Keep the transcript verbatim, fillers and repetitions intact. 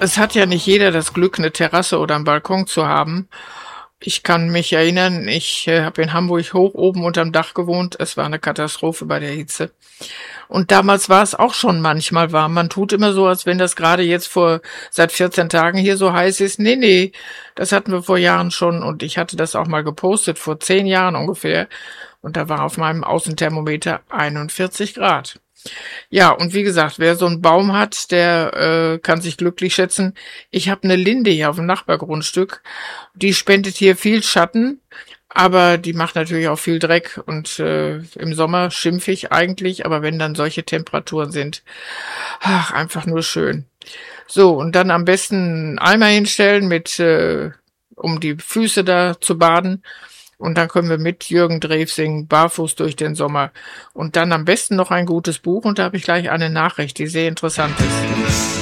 es hat ja nicht jeder das Glück, eine Terrasse oder einen Balkon zu haben. Ich kann mich erinnern, ich äh, habe in Hamburg hoch oben unterm Dach gewohnt. Es war eine Katastrophe bei der Hitze. Und damals war es auch schon manchmal warm. Man tut immer so, als wenn das gerade jetzt vor seit vierzehn Tagen hier so heiß ist. Nee, nee, das hatten wir vor Jahren schon. Und ich hatte das auch mal gepostet, vor zehn Jahren ungefähr. Und da war auf meinem Außenthermometer einundvierzig Grad. Ja, und wie gesagt, wer so einen Baum hat, der äh, kann sich glücklich schätzen. Ich habe eine Linde hier auf dem Nachbargrundstück. Die spendet hier viel Schatten, aber die macht natürlich auch viel Dreck. Und äh, im Sommer schimpfe ich eigentlich, aber wenn dann solche Temperaturen sind, ach, einfach nur schön. So, und dann am besten einen Eimer hinstellen, mit, äh, um die Füße da zu baden. Und dann können wir mit Jürgen Drews singen, barfuß durch den Sommer. Und dann am besten noch ein gutes Buch. Und da habe ich gleich eine Nachricht, die sehr interessant ist.